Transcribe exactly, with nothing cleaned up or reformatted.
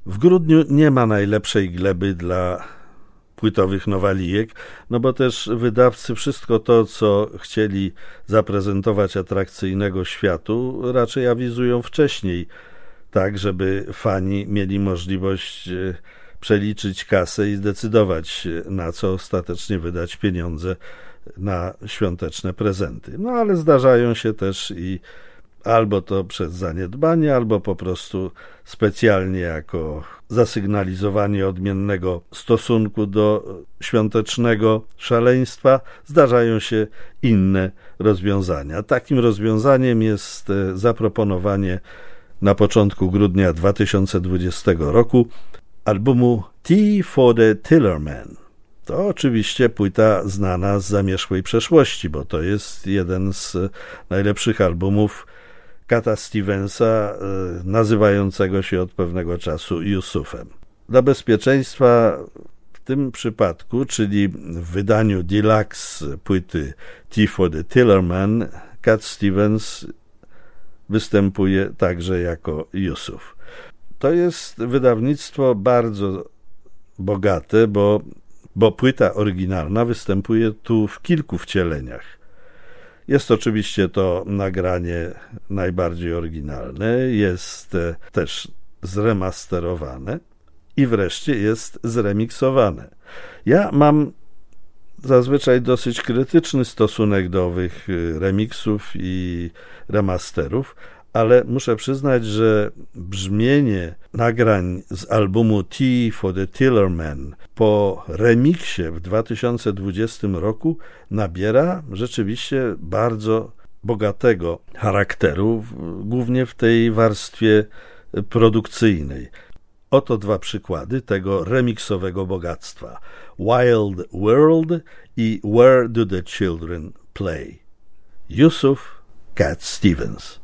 W grudniu nie ma najlepszej gleby dla płytowych nowalijek, no bo też wydawcy wszystko to, co chcieli zaprezentować atrakcyjnego światu, raczej awizują wcześniej, tak żeby fani mieli możliwość przeliczyć kasę i zdecydować, na co ostatecznie wydać pieniądze na świąteczne prezenty. No ale zdarzają się też i albo to przez zaniedbanie, albo po prostu specjalnie jako zasygnalizowanie odmiennego stosunku do świątecznego szaleństwa zdarzają się inne rozwiązania. Takim rozwiązaniem jest zaproponowanie na początku grudnia dwa tysiące dwudziestego roku albumu Tea for the Tillerman. To oczywiście płyta znana z zamierzchłej przeszłości, bo to jest jeden z najlepszych albumów Cata Stevensa, nazywającego się od pewnego czasu Yusufem. Dla bezpieczeństwa w tym przypadku, czyli w wydaniu deluxe płyty Tea for the Tillerman, Cat Stevens występuje także jako Yusuf. To jest wydawnictwo bardzo bogate, bo, bo płyta oryginalna występuje tu w kilku wcieleniach. Jest oczywiście to nagranie najbardziej oryginalne, jest też zremasterowane i wreszcie jest zremiksowane. Ja mam zazwyczaj dosyć krytyczny stosunek do owych remiksów i remasterów, ale muszę przyznać, że brzmienie nagrań z albumu Tea for the Tillerman po remiksie w dwa tysiące dwudziestym roku nabiera rzeczywiście bardzo bogatego charakteru, głównie w tej warstwie produkcyjnej. Oto dwa przykłady tego remiksowego bogactwa. Wild World i Where Do the Children Play? Yusuf, Cat Stevens.